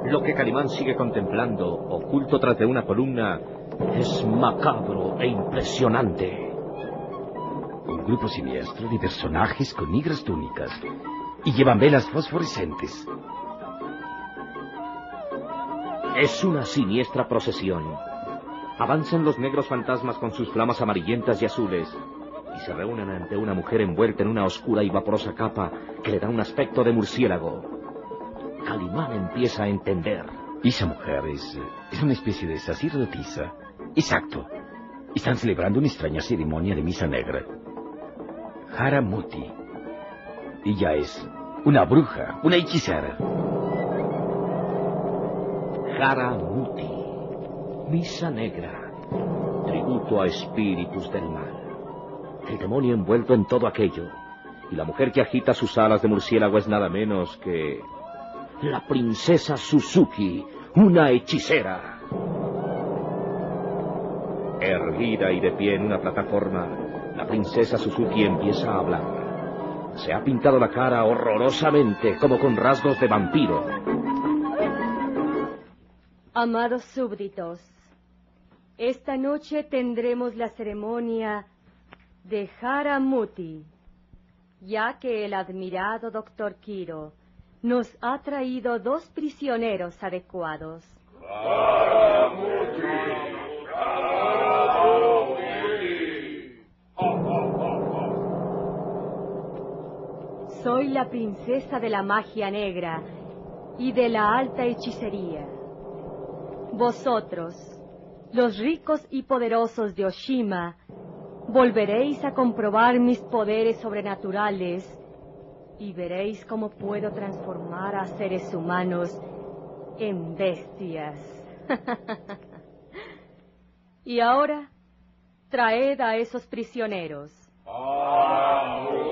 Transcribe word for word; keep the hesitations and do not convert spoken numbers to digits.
Lo que Calimán sigue contemplando, oculto tras de una columna, es macabro e impresionante. Un grupo siniestro de personajes con negras túnicas y llevan velas fosforescentes. Es una siniestra procesión. Avanzan los negros fantasmas con sus flamas amarillentas y azules y se reúnen ante una mujer envuelta en una oscura y vaporosa capa que le da un aspecto de murciélago. Calimán empieza a entender. Esa mujer es, es una especie de sacerdotisa. Exacto. Están celebrando una extraña ceremonia de misa negra. Haramuti. Ella es una bruja, una hechicera. Haramuti. Misa negra. Tributo a espíritus del mal. El demonio envuelto en todo aquello. Y la mujer que agita sus alas de murciélago es nada menos que la princesa Suzuki, una hechicera. Erguida y de pie en una plataforma, la princesa Suzuki empieza a hablar. Se ha pintado la cara horrorosamente, como con rasgos de vampiro. Amados súbditos, esta noche tendremos la ceremonia de Haramuti, ya que el admirado doctor Kiro nos ha traído dos prisioneros adecuados. Haramuti, Haramuti. Soy la princesa de la magia negra y de la alta hechicería. Vosotros, los ricos y poderosos de Oshima, volveréis a comprobar mis poderes sobrenaturales y veréis cómo puedo transformar a seres humanos en bestias. Y ahora, traed a esos prisioneros. Haramuti.